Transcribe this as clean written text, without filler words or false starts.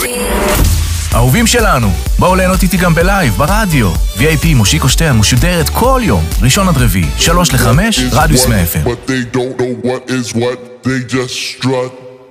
אהובים שלנו, בואו ליהנות איתי גם בלייב, ברדיו. VIP מושיקו שטרן משודרת כל יום, ראשון עד רביעי, 3 ל-5, רדיוס 100 FM. But they don't know what is what, they just strut.